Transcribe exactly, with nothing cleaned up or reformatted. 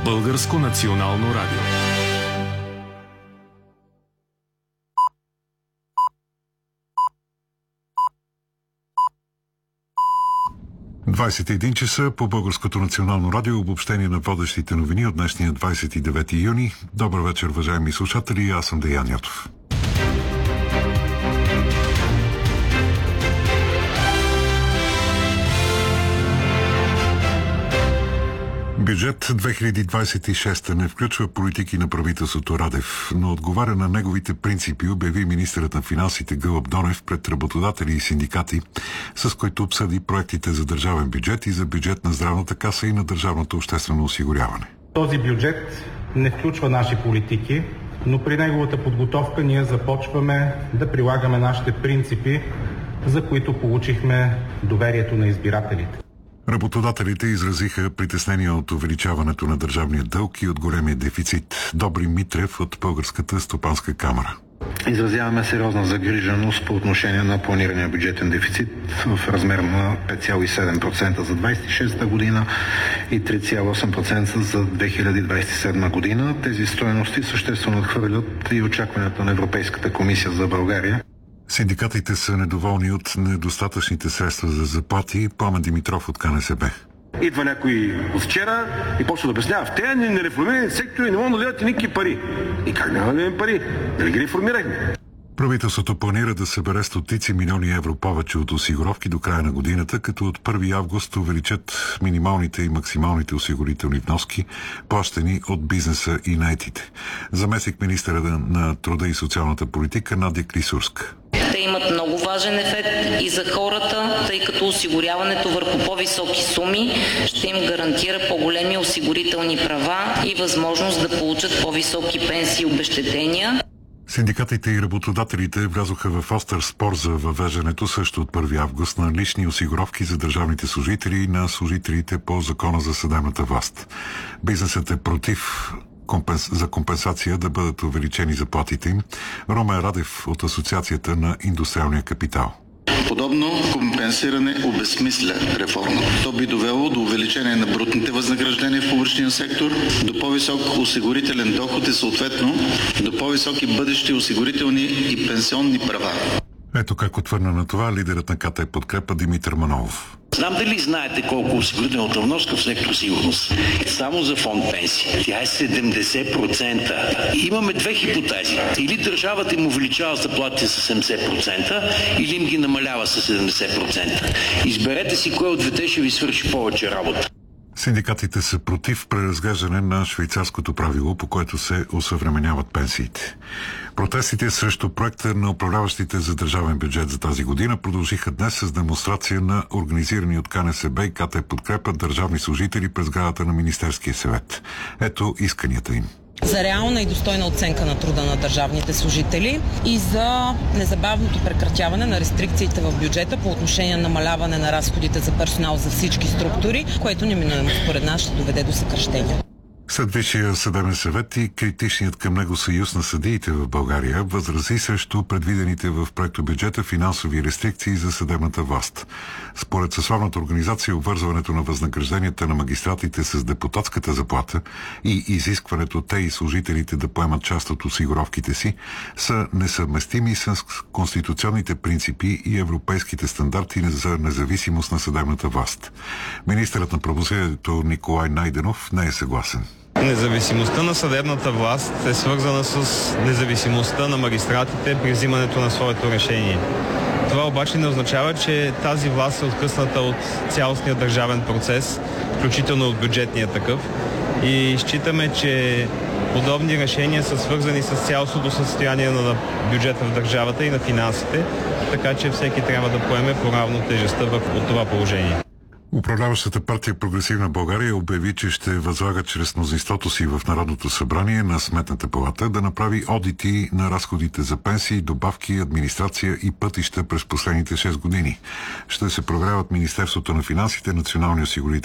Българско национално радио. двадесет и един часа по Българското национално радио, обобщение на водещите новини от днешния двадесет и девети юни. Добър вечер, уважаеми слушатели, аз съм Деян Ятов. Бюджет две хиляди двадесет и шеста не включва политики на правителството Радев, но отговаря на неговите принципи, обяви министърът на финансите Гълъб Донев пред работодатели и синдикати, с които обсъди проектите за държавен бюджет и за бюджет на здравната каса и на държавното обществено осигуряване. Този бюджет не включва наши политики, но при неговата подготовка ние започваме да прилагаме нашите принципи, за които получихме доверието на избирателите. Работодателите изразиха притеснения от увеличаването на държавния дълг и от големия дефицит. Добри Митрев от Българската стопанска камара. Изразяваме сериозна загриженост по отношение на планирания бюджетен дефицит в размер на пет цяло и седем процента за двадесет и шеста година и три цяло и осем процента за две хиляди двадесет и седма година. Тези стойности съществено надхвърлят и очакванията на Европейската комисия за България. Синдикатите са недоволни от недостатъчните средства за заплати. Пламен Димитров от К Н С Б. Идва някой от вчера и почва да обяснява: в тези нереформирани сектори не могат да дадете никакви пари. И как няма да дадем пари? Дали ги реформирахме? Правителството планира да събере стотици милиони евро повече от осигуровки до края на годината, като от първи август увеличат минималните и максималните осигурителни вноски, плащани от бизнеса и наетите. Заместник министъра на труда и социалната политика Надя Клисурска. Те имат много важен ефект и за хората, тъй като осигуряването върху по-високи суми ще им гарантира по-големи осигурителни права и възможност да получат по-високи пенсии и обезщетения. Синдикатите и работодателите влязоха в остър спор за въвеждането също от първи август на лични осигуровки за държавните служители и на служителите по Закона за съдебната власт. Бизнесът е против компенс... за компенсация да бъдат увеличени заплатите им. Румен Радев от Асоциацията на индустриалния капитал. Подобно компенсиране обезсмисля реформата. То би довело до увеличение на брутните възнаграждения в публичния сектор, до по-висок осигурителен доход и съответно до по-високи бъдещи осигурителни и пенсионни права. Ето как отвърна на това лидерът на КТ Подкрепа Димитър Манолов. Знам дали знаете колко осигурителната вноска в сектор сигурност. Само за фонд пенсии. Тя е седемдесет процента. Имаме две хипотези. Или държавата им увеличава заплатите с седемдесет процента, или им ги намалява с седемдесет процента. Изберете си кое от двете ще ви свърши повече работа. Синдикатите са против преразглеждане на швейцарското правило, по което се осъвременяват пенсиите. Протестите срещу проекта на управляващите за държавен бюджет за тази година продължиха днес с демонстрация на организирани от К Н С Б и КТ Подкрепа държавни служители през сградата на Министерския съвет. Ето исканията им. За реална и достойна оценка на труда на държавните служители и за незабавното прекратяване на рестрикциите в бюджета по отношение на намаляване на разходите за персонал за всички структури, което неминуемо според нас ще доведе до съкращения. След Висшия съдебен съвет и критичният към него съюз на съдиите в България възрази срещу предвидените в проектобюджета финансови рестрикции за съдебната власт. Според съсловната организация, обвързването на възнагражденията на магистратите с депутатската заплата и изискването те и служителите да поемат част от осигуровките си са несъвместими с конституционните принципи и европейските стандарти за независимост на съдебната власт. Министърът на правосъдието Николай Найденов не е съгласен. Независимостта на съдебната власт е свързана с независимостта на магистратите при взимането на своето решение. Това обаче не означава, че тази власт е откъсната от цялостния държавен процес, включително от бюджетния такъв. И считаме, че подобни решения са свързани с цялостното състояние на бюджета в държавата и на финансите, така че всеки трябва да поеме по-равно тежестта от това положение. Управляващата партия Прогресивна България обяви, че ще възлага чрез мнозинството си в Народното събрание на Сметната палата да направи одити на разходите за пенсии, добавки, администрация и пътища през последните шест години. Ще се проверяват Министерството на финансите, Националния осигурителен